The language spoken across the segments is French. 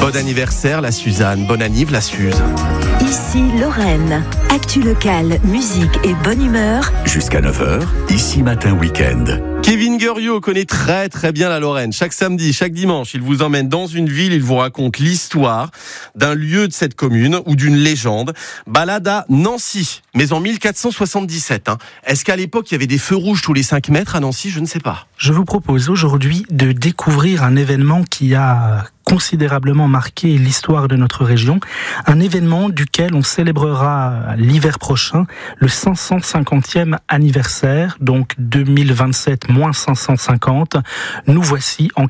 Bon anniversaire la Suzanne, bon anniv la Suze. Ici Lorraine. Actu locale, musique et bonne humeur. Jusqu'à 9h, ici Matin Week-end. Kevin Guerriot connaît très très bien la Lorraine. Chaque samedi, chaque dimanche, il vous emmène dans une ville, il vous raconte l'histoire d'un lieu de cette commune ou d'une légende. Balade à Nancy, mais en 1477. Est-ce qu'à l'époque, il y avait des feux rouges tous les 5 mètres à Nancy ? Je ne sais pas. Je vous propose aujourd'hui de découvrir un événement qui a considérablement marqué l'histoire de notre région, un événement duquel on célébrera l'hiver prochain le 550e anniversaire, donc 2027 moins 550, nous voici en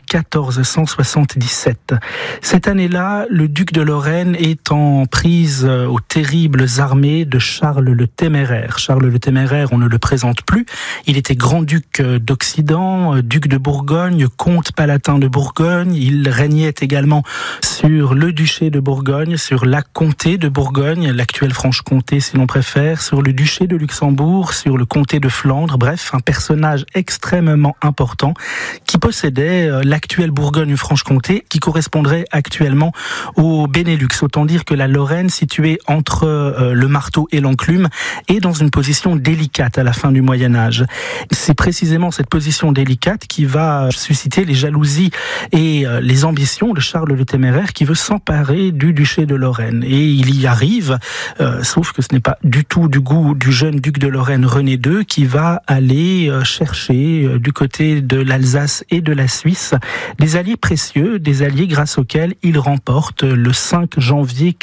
1477. Cette année-là, le duc de Lorraine est en prise aux terribles armées de Charles le Téméraire. Charles le Téméraire, on ne le présente plus, il était grand-duc d'Occident, duc de Bourgogne, comte palatin de Bourgogne, il régnait également sur le duché de Bourgogne, sur la comté de Bourgogne, l'actuelle Franche-Comté si l'on préfère, sur le duché de Luxembourg, sur le comté de Flandre, bref, un personnage extrêmement important qui possédait l'actuelle Bourgogne-Franche-Comté qui correspondrait actuellement au Benelux. Autant dire que la Lorraine, située entre le marteau et l'enclume, est dans une position délicate à la fin du Moyen-Âge. C'est précisément cette position délicate qui va susciter les jalousies et les ambitions de Charles le Téméraire qui veut s'emparer du duché de Lorraine. Et il y arrive, sauf que ce n'est pas du tout du goût du jeune duc de Lorraine René II qui va aller chercher du côté de l'Alsace et de la Suisse des alliés précieux, des alliés grâce auxquels il remporte le 5 janvier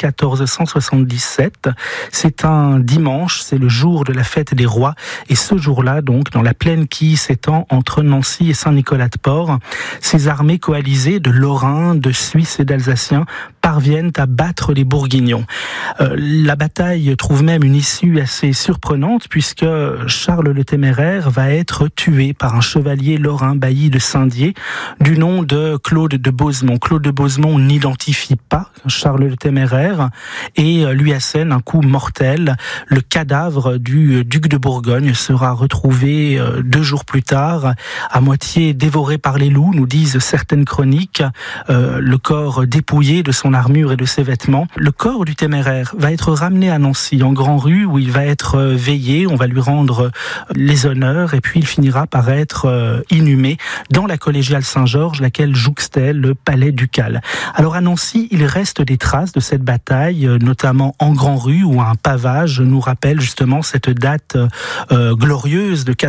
1477. C'est un dimanche, c'est le jour de la fête des rois et ce jour-là, donc, dans la plaine qui s'étend entre Nancy et Saint-Nicolas-de-Port, ces armées coalisées de Lorrains, de Suisses et d'Alsaciens parviennent à battre les Bourguignons. La bataille trouve même une issue assez surprenante puisque Charles le Téméraire va être tué par un chevalier lorrain bailli de Saint-Dié du nom de Claude de Bosemont. Claude de Bosemont n'identifie pas Charles le Téméraire et lui assène un coup mortel. Le cadavre du duc de Bourgogne sera retrouvé 2 jours plus tard, à moitié dévoré par les loups, nous disent certaines chroniques, le corps dépouillé de son armure et de ses vêtements. Le corps du Téméraire va être ramené à Nancy, en Grand-Rue, où il va être veillé, on va lui rendre les honneurs, et puis il finira par être inhumé dans la collégiale Saint-Georges, laquelle jouxtait le palais ducal. Alors à Nancy, il reste des traces de cette bataille, notamment en Grand-Rue, où un pavage nous rappelle justement cette date glorieuse de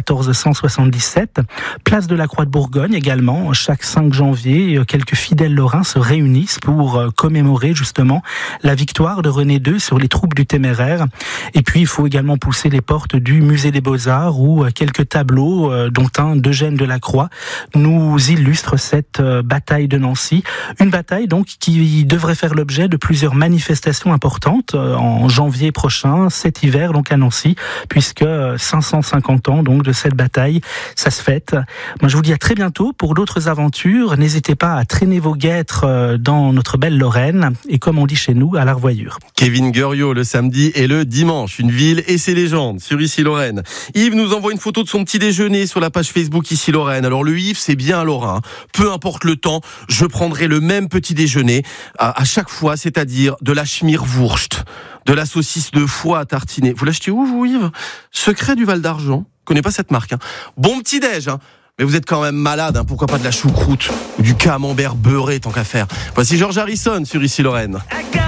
1477. Place de la Croix de Bourgogne également, chaque 5 janvier, quelques fidèles lorrains se réunissent pour commémorer justement la victoire de René II sur les troupes du Téméraire. Et puis il faut également pousser les portes du musée des Beaux-Arts où quelques tableaux, dont un d'Eugène Delacroix, nous illustrent cette bataille de Nancy. Une bataille donc qui devrait faire l'objet de plusieurs manifestations importantes en janvier prochain, cet hiver donc à Nancy, puisque 550 ans donc de cette bataille, ça se fête. Moi je vous dis à très bientôt pour d'autres aventures. N'hésitez pas à traîner vos guêtres dans notre belle Lorraine et comme on dit chez nous, à la revoyure. Kevin Guerriot le samedi et le dimanche, une ville et ses légendes sur Ici Lorraine. Yves nous envoie une photo de son petit déjeuner sur la page Facebook Ici Lorraine. Alors le Yves, c'est bien un Lorrain. Peu importe le temps, je prendrai le même petit déjeuner à chaque fois, c'est-à-dire de la schmierwurst, de la saucisse de foie à tartiner. Vous l'achetez où vous Yves ? Secret du Val d'Argent. Je connais pas cette marque. Bon petit déj, mais vous êtes quand même malade, pourquoi pas de la choucroute ou du camembert beurré tant qu'à faire. Voici George Harrison sur Ici Lorraine.